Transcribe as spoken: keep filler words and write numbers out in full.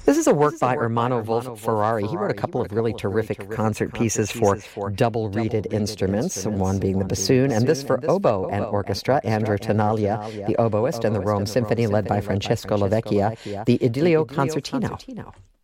This is a work by Ermanno Wolf Ferrari. He wrote a couple of really terrific concert pieces for double-reeded instruments, one being the bassoon, and this for oboe and orchestra, Andrew Tenaglia, the oboist, and the Rome Symphony led by Francesco Lavecchia, the Idilio Concertino.